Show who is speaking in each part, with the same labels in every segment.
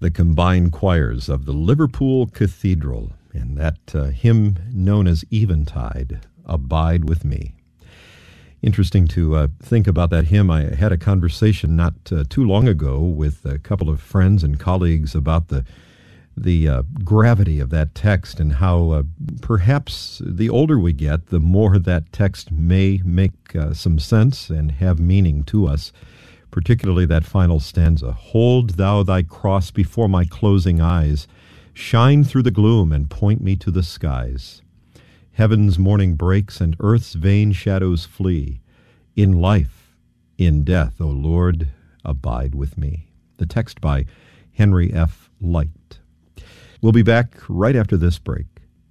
Speaker 1: the combined choirs of the Liverpool Cathedral, and that hymn known as Eventide, Abide With Me. Interesting to think about that hymn. I had a conversation not too long ago with a couple of friends and colleagues about the gravity of that text and how perhaps the older we get, the more that text may make some sense and have meaning to us, particularly that final stanza. Hold thou thy cross before my closing eyes, shine through the gloom and point me to the skies. Heaven's morning breaks and earth's vain shadows flee. In life, in death, O Lord, abide with me. The text by Henry F. Light. We'll be back right after this break.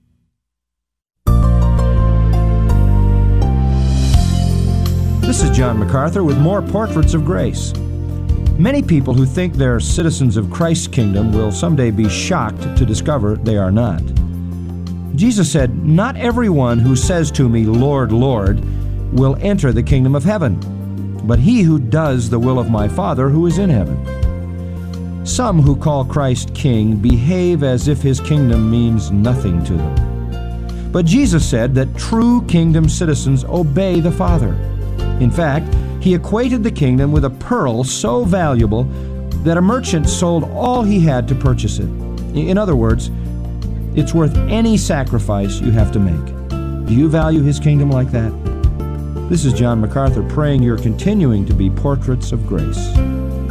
Speaker 2: This is John MacArthur with more Portraits of Grace. Many people who think they're citizens of Christ's kingdom will someday be shocked to discover they are not. Jesus said, "Not everyone who says to me, 'Lord, Lord,' will enter the kingdom of heaven, but he who does the will of my Father who is in heaven." Some who call Christ king behave as if his kingdom means nothing to them. But Jesus said that true kingdom citizens obey the Father. In fact, he equated the kingdom with a pearl so valuable that a merchant sold all he had to purchase it. In other words, it's worth any sacrifice you have to make. Do you value his kingdom like that? This is John MacArthur praying you're continuing to be portraits of grace.